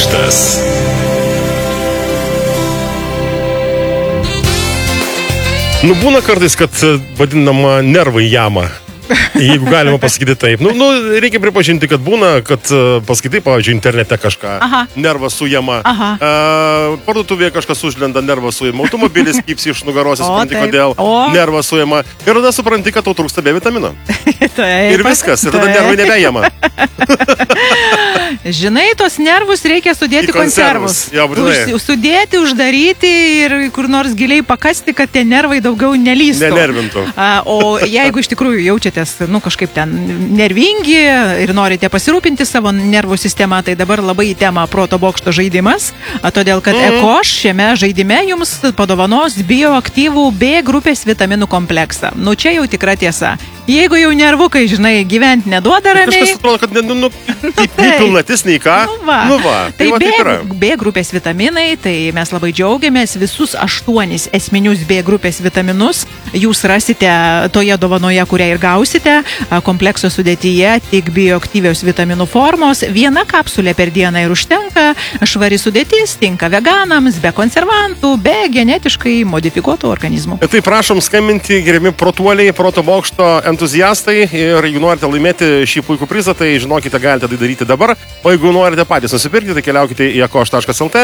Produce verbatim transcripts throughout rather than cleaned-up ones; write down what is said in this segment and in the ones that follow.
bokštas. Nu, būna kartais, kad vadinama nervai jama. Jeigu galima pasakyti taip. Nu, nu, reikia pripažinti, kad būna, kad paskaitai, pavyzdžiui, internete kažką. Aha. Nervas sujama. Aha. Uh, parduotuvėje kažkas užlenda, nervas sujama. Automobilis kypsi iš nugaros, supranti, kodėl. O. Nervas sujama. Ir tada supranti, kad tau trūksta B vitamino. Taip, ir viskas. Ir tada nervai nebejama. Žinai, tos nervus reikia sudėti konservus. Ja, Už, sudėti, uždaryti ir kur nors giliai pakasti, kad tie nervai daugiau nelystų. Nenervintų. A, o jeigu iš tikrųjų jaučiatės, nu, kažkaip ten nervingi ir norite pasirūpinti savo nervų sistemą, tai dabar labai į temą proto bokšto žaidimas, a, todėl kad mm. Ekoš šiame žaidime jums padovanos bioaktyvų B grupės vitaminų kompleksą. Nu, čia jau tikra tiesa. Jeigu jau nervukai, žinai, gyventi neduoda ramiai. Kažkas atrodo, kad nu, nu, nei pilnatis, nei ką. Nu va. Nu va. Tai, tai va, B, B grupės vitaminai, tai mes labai džiaugiamės. Visus aštuonis esminius B grupės vitaminus jūs rasite toje dovanoje, kurią ir gausite. Komplekso sudėtyje tik bioaktyvios vitaminų formos. Viena kapsulė per dieną ir užtenka. Švari sudėtis, tinka veganams, be konservantų, be genetiškai modifikuotų organizmų. Tai prašom skambinti, gerbiami protuoliai, proto bokšto entuziastai, ir jeigu norite laimėti šį puikų prizą, tai žinokite, galite tai daryti dabar. O jeigu norite patys nusipirkti, tai keliaukite į ekoš taškas lt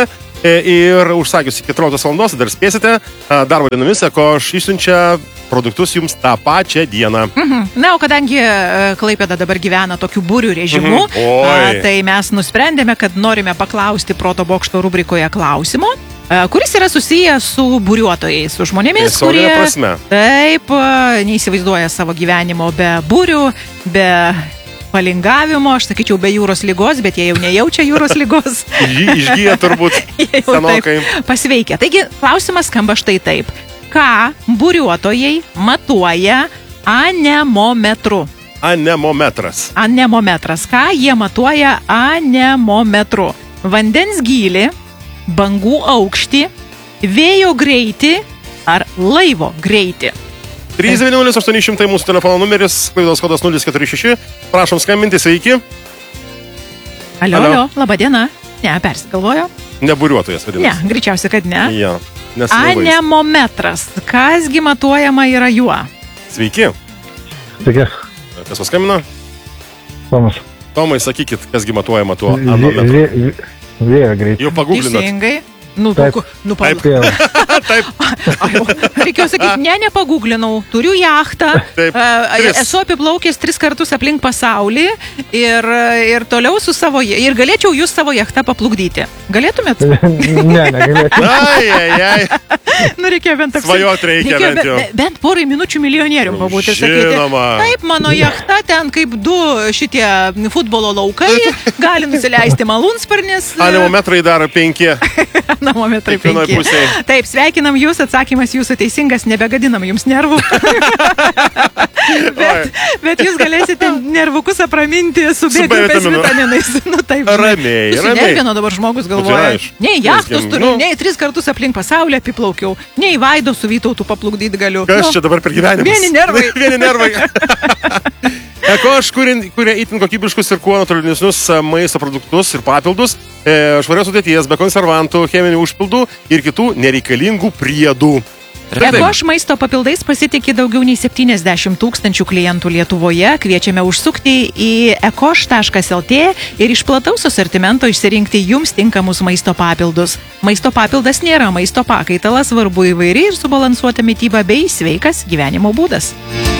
ir užsakius iki keturioliktos valandos dar spėsite. Darbo dienomis Ekoš išsiunčia produktus jums tą pačią dieną. Mhm. Na, o kadangi Klaipėda dabar gyvena tokiu būrių režimu, mhm. a, tai mes nusprendėme, kad norime paklausti proto bokšto rubrikoje klausimo, kuris yra susijęs su būriuotojais, su žmonėmis, kurie prasme. Taip neįsivaizduoja savo gyvenimo be būrių, be palingavimo, aš sakyčiau, be jūros lygos, bet jie jau nejaučia jūros lygos. Išgyja turbūt senokai. Pasveikia. Taigi, klausimas skamba štai taip. Ką būriuotojai matuoja anemometru? Anemometras. Anemometras. Ką jie matuoja anemometru? Vandens gylį, bangų aukštį, vėjo greitį ar laivo greitį? trys devyni nulis aštuoni šimtai mūsų telefono numeris, Klaipėdos kodas nulis keturi šeši. Prašom skambinti, sveiki. Alio, alio, laba diena. Ne, persigalvojo. Ne būriuotojas, vadinasi. Ne, greičiausiai, kad ne. Ja, anemometras. Kasgi matuojama yra juo? Sveiki. Sveiki. Kas paskambino? Tomas. Tomai, sakykit, kasgi matuojama tuo anemometru. Vėjo greitį. Jau paguglinat. Teisingai. Nu, Taip. nu, Taip. Taip. Reikėjo sakyti, ne, nepaguglinau, turiu jachtą, Taip. uh, esu apiplaukęs tris kartus aplink pasaulį ir, ir toliau su savo, ir galėčiau jūs savo jachtą paplukdyti. Galėtumėt? Ne, negalėčiau. Ai, ai, ai. Nu, reikėjo bent toks. Svajot reikia bent jau. Be, bent porai minučių milijonierium pabūti ir sakyti. Žinoma. Taip, mano jachta ten kaip du šitie futbolo laukai, gali nusileisti malūnsparnis. Anemometrai dar penki. Anemometrai penki. Taip, sveikinam jūs, atsakymas jūsų teisingas, nebegadinam jums nervų. bet, bet jūs galėsite nervukus apraminti su B grupės vitaminais. Nu, taip, ramiai, ramiai. Nervino dabar žmogus galvoja. Nei jachtos turiu, nei tris kartus aplink pasaulį apiplaukiau, nei Vaido su Vytautu paplukdyti galiu. Kas nu, čia dabar per gyvenimas? Vieni nervai. Vieni nervai. Ekoš kuria itin kokybiškus ir kuo natūralesnius maisto produktus ir papildus, e, švarios sudėties, be konservantų, cheminių užpildų ir kitų nereikalingų priedų. Ekoš maisto papildais pasitikė daugiau nei septyniasdešimt tūkstančių klientų Lietuvoje. Kviečiame užsukti į ekoš taškas lt ir iš plataus asortimento išsirinkti jums tinkamus maisto papildus. Maisto papildas nėra maisto pakaitalas, svarbu įvairi ir subalansuota mityba bei sveikas gyvenimo būdas.